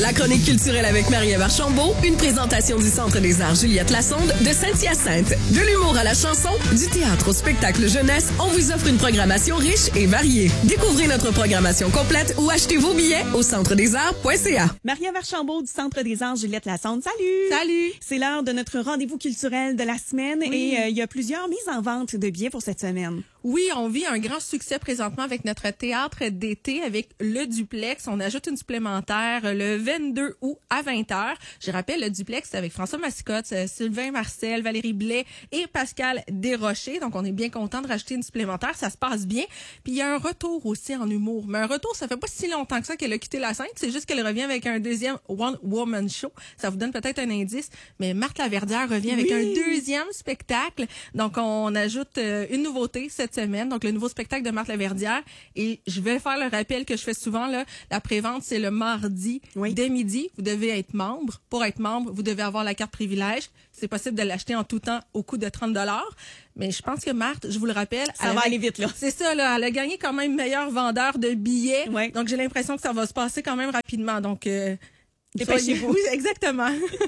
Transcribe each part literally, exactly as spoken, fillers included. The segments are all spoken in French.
La chronique culturelle avec Marie-Ève Archambault, une présentation du Centre des arts Juliette Lassonde de Saint-Hyacinthe. De l'humour à la chanson, du théâtre au spectacle jeunesse, on vous offre une programmation riche et variée. Découvrez notre programmation complète ou achetez vos billets au centre des arts point c a. Marie-Ève Archambault du Centre des arts Juliette Lassonde. Salut! Salut! C'est l'heure de notre rendez-vous culturel de la semaine Oui. et euh, il y a plusieurs mises en vente de billets pour cette semaine. Oui, on vit un grand succès présentement avec notre théâtre d'été avec le duplex. On ajoute une supplémentaire le vingt-deux août à vingt heures. Je rappelle, le duplex, c'est avec François Mascotte, Sylvain Marcel, Valérie Blais et Pascal Desrochers. Donc, on est bien content de rajouter une supplémentaire. Ça se passe bien. Puis, il y a un retour aussi en humour. Mais un retour, ça fait pas si longtemps que ça qu'elle a quitté la scène. C'est juste qu'elle revient avec un deuxième One Woman Show. Ça vous donne peut-être un indice. Mais Marthe Laverdière revient avec Oui. un deuxième spectacle. Donc, on ajoute euh, une nouveauté cette semaine, donc le nouveau spectacle de Marthe Laverdière. Et je vais faire le rappel que je fais souvent, là, la prévente, c'est le mardi Oui. dès midi. Vous devez être membre. Pour être membre, vous devez avoir la carte privilège. C'est possible de l'acheter en tout temps au coût de trente dollars. Mais je pense que Marthe, je vous le rappelle... Ça elle va a- aller vite, là. C'est ça, là. Elle a gagné quand même meilleur vendeur de billets. Ouais. Donc, j'ai l'impression que ça va se passer quand même rapidement. Donc... Euh, Dépêchez-vous. Oui, exactement.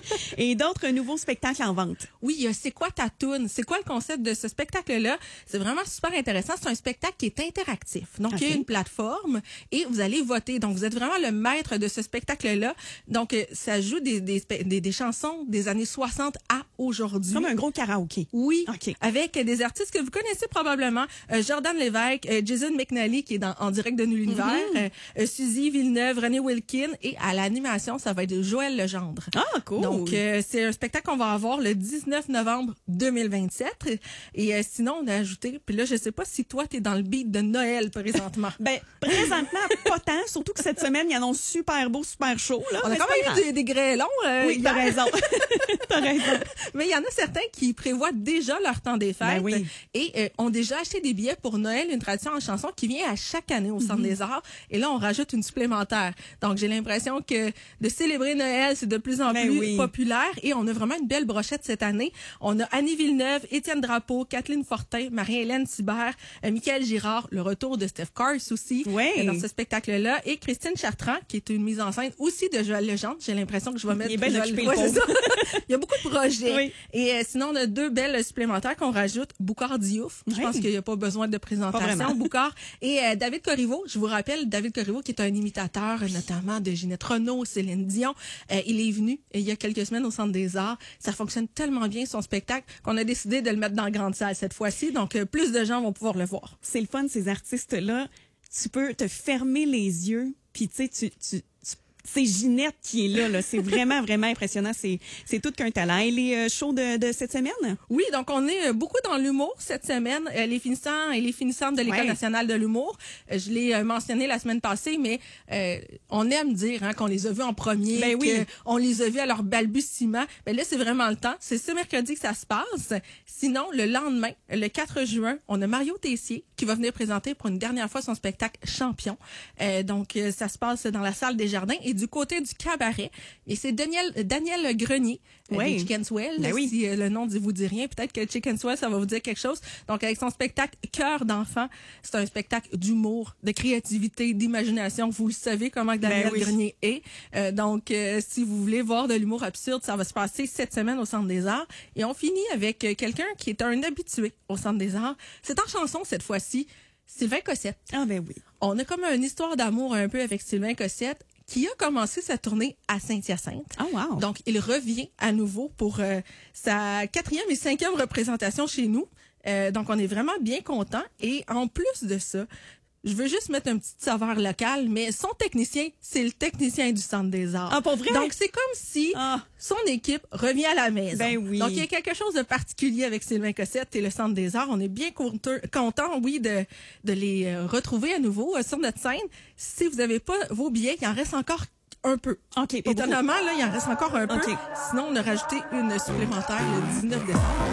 Et d'autres nouveaux spectacles en vente. Oui, il y a C'est quoi ta toune? C'est quoi le concept de ce spectacle-là? C'est vraiment super intéressant. C'est un spectacle qui est interactif. Donc, il y Ok. a une plateforme et vous allez voter. Donc, vous êtes vraiment le maître de ce spectacle-là. Donc, euh, ça joue des, des, spe- des, des chansons des années soixante à aujourd'hui. Comme un gros karaoké. Oui, OK. avec des artistes que vous connaissez probablement. Euh, Jordan Lévesque, euh, Jason McNally qui est dans, en direct de Nous l'Univers, euh, euh, Suzy Villeneuve, René Wilkin et à l'animation, ça va être Joël Legendre. Ah, cool. Donc, euh, c'est un spectacle qu'on va avoir le dix-neuf novembre deux mille vingt-sept. Et euh, sinon, on a ajouté, puis là, je sais pas si toi, t'es dans le beat de Noël présentement. Ben, présentement, pas tant. Surtout que cette semaine, il annonce super beau, super chaud. Là, On a mais quand c'est pas même grave. eu des, des grêlons. euh, Oui, t'as hier. raison. T'as raison. Mais il y en a certains qui prévoient déjà leur temps des fêtes Ben oui. et euh, ont déjà acheté des billets pour Noël, une tradition en chanson qui vient à chaque année au Centre des Arts. Et là, on rajoute une supplémentaire. Donc, j'ai l'impression que de célébrer Noël, c'est de plus en Ben plus oui. populaire. Et on a vraiment une belle brochette cette année. On a Annie Villeneuve, Étienne Drapeau, Kathleen Fortin, Marie-Hélène Thibert, euh, Michael Girard, le retour de Steph Cars aussi Ouais. euh, dans ce spectacle-là. Et Christine Chartrand, qui est une mise en scène aussi de Joël Legendre. J'ai l'impression que je vais mettre... est bien Joël- occupé, le Ouais, c'est pauvre. ça. Il y a beaucoup de projets. Oui. Et euh, sinon, on a deux belles supplémentaires qu'on rajoute. Boucard Diouf. Je Oui. pense qu'il n'y a pas besoin de Pas présentation. vraiment. Boucard. Et euh, David Corriveau. Je vous rappelle, David Corriveau, qui est un imitateur, euh, notamment de Ginette Renault, Céline Dion. Euh, il est venu euh, il y a quelques semaines au Centre des Arts. Ça fonctionne tellement bien, son spectacle, qu'on a décidé de le mettre dans la grande salle cette fois-ci. Donc, euh, plus de gens vont pouvoir le voir. C'est le fun, ces artistes-là. Tu peux te fermer les yeux, puis tu sais, tu... tu, tu c'est Ginette qui est là, là. C'est vraiment, vraiment impressionnant. C'est, c'est tout qu'un talent. Et les euh, shows de, de cette semaine? Oui, donc on est euh, beaucoup dans l'humour cette semaine. Euh, les finissants et les finissantes de l'École Ouais. nationale de l'humour. Euh, je l'ai euh, mentionné la semaine passée, mais euh, on aime dire hein, qu'on les a vus en premier, Ben oui. qu'on les a vus à leur balbutiement. Ben là, c'est vraiment le temps. C'est ce mercredi que ça se passe. Sinon, le lendemain, le quatre juin, on a Mario Tessier qui va venir présenter pour une dernière fois son spectacle Champion. Euh, donc, euh, ça se passe dans la salle des Jardins. Et du côté du cabaret, et c'est Daniel, Daniel Grenier, euh, Oui. des Chicken Swell. Ben oui. Si euh, le nom ne vous dit rien, peut-être que Chicken Swell, ça va vous dire quelque chose. Donc, avec son spectacle Cœur d'enfant, c'est un spectacle d'humour, de créativité, d'imagination. Vous le savez comment que Daniel Ben oui. Grenier est. Euh, donc, euh, si vous voulez voir de l'humour absurde, ça va se passer cette semaine au Centre des Arts. Et on finit avec euh, quelqu'un qui est un habitué au Centre des Arts. C'est en chanson cette fois-ci. Sylvain Cossette. Ah, ben oui. On a comme une histoire d'amour un peu avec Sylvain Cossette qui a commencé sa tournée à Saint-Hyacinthe. Ah, wow. Donc, il revient à nouveau pour euh, sa quatrième et cinquième représentation chez nous. Euh, donc, on est vraiment bien contents. Et en plus de ça, je veux juste mettre un petit saveur local, mais son technicien, c'est le technicien du Centre des Arts. Ah, pour vrai? Donc, c'est comme si Ah. son équipe revient à la maison. Ben oui. Donc, il y a quelque chose de particulier avec Sylvain Cossette et le Centre des Arts. On est bien contents, content, oui, de, de les euh, retrouver à nouveau euh, sur notre scène. Si vous n'avez pas vos billets, il en reste encore un peu. OK, pas beaucoup. Étonnamment, là, il en reste encore un peu. OK. Sinon, on a rajouté une supplémentaire le dix-neuf décembre.